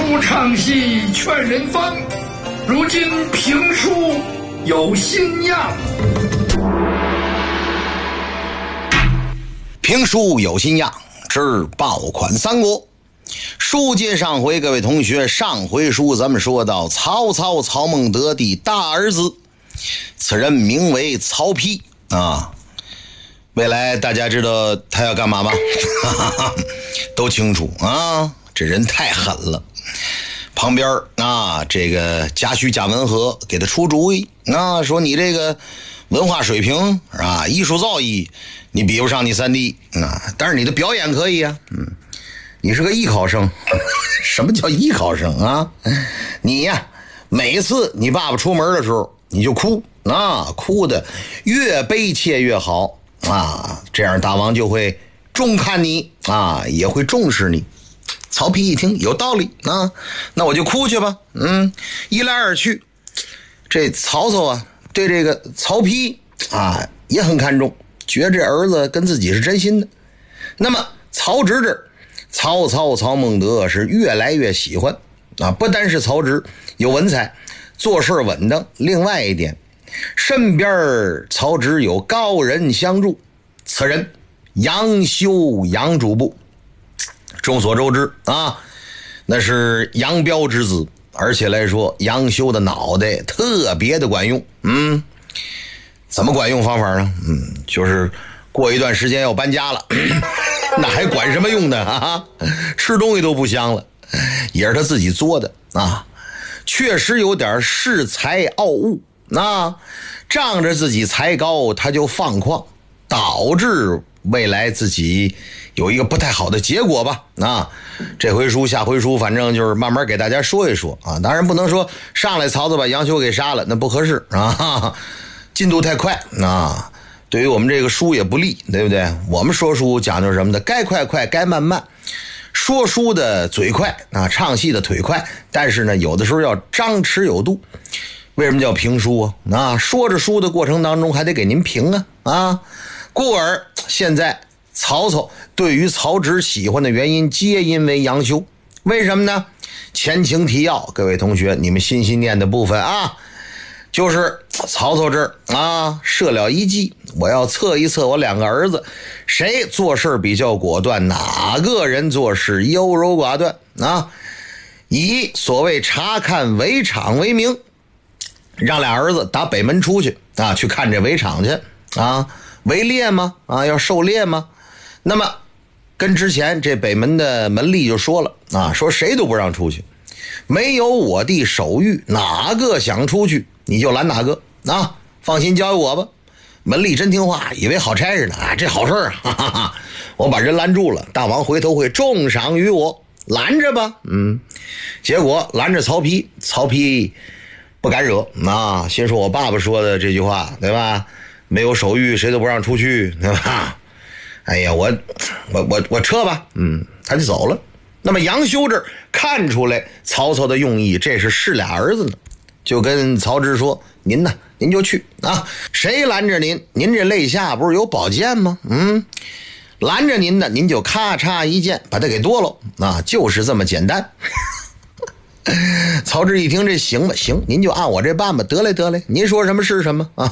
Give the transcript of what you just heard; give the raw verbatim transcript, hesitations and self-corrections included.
书唱戏劝人方，如今评书有新样。 评书有新样之爆款三国。书接上回，各位同学，上回书咱们说到曹操曹孟德的大儿子，此人名为曹丕啊。未来大家知道他要干嘛吗？都清楚啊，这人太狠了。旁边啊，这个贾诩贾文和给他出主意，那、啊、说你这个文化水平啊，艺术造诣，你比不上你三弟啊，但是你的表演可以啊，嗯，你是个艺考生。什么叫艺考生啊？你呀，每次你爸爸出门的时候，你就哭啊，哭的越悲切越好啊，这样大王就会重看你啊，也会重视你。曹丕一听有道理啊，那我就哭去吧。嗯，一来二去，这曹操啊对这个曹丕啊也很看重，觉得这儿子跟自己是真心的。那么曹植这曹操曹孟德是越来越喜欢啊，不单是曹植有文采，做事稳当，另外一点，身边曹植有高人相助，此人杨修杨主簿。众所周知啊，那是杨彪之子，而且来说杨修的脑袋特别的管用。嗯，怎么管用方法呢？嗯，就是过一段时间要搬家了，那还管什么用呢啊？吃东西都不香了，也是他自己做的啊，确实有点恃才傲物啊，仗着自己才高他就放旷，导致未来自己有一个不太好的结果吧。啊，这回书下回书反正就是慢慢给大家说一说啊，当然不能说上来曹操把杨修给杀了，那不合适啊，进度太快啊，对于我们这个书也不利，对不对？我们说书讲究什么的，该快快该慢慢，说书的嘴快啊，唱戏的腿快，但是呢有的时候要张弛有度。为什么叫评书啊？啊，说着书的过程当中还得给您评啊啊，故而现在曹操对于曹植喜欢的原因皆因为杨修。为什么呢？前情提要，各位同学你们心心念的部分啊，就是曹操这儿啊设了一计，我要测一测我两个儿子谁做事比较果断，哪个人做事优柔寡断啊，以所谓查看围场为名，让俩儿子打北门出去啊，去看这围场去啊，围猎吗？啊，要狩猎吗？那么跟之前这北门的门吏就说了啊，说谁都不让出去，没有我弟手谕，哪个想出去你就拦哪个啊，放心交给我吧。门吏真听话，以为好差事呢啊，这好事啊，哈哈哈，我把人拦住了，大王回头会重赏于我，拦着吧。嗯，结果拦着曹丕，曹丕不敢惹啊，先说我爸爸说的这句话，对吧？没有手谕谁都不让出去，对吧？哎呀，我我我我撤吧，嗯，他就走了。那么杨修这看出来曹操的用意，这是是俩儿子呢，就跟曹植说：“您呢，您就去啊，谁拦着您？您这肋下不是有宝剑吗？嗯，拦着您的，您就咔嚓一剑把他给剁了啊，就是这么简单。”曹植一听这行吧，行，您就按我这办吧，得嘞得嘞，您说什么是什么啊。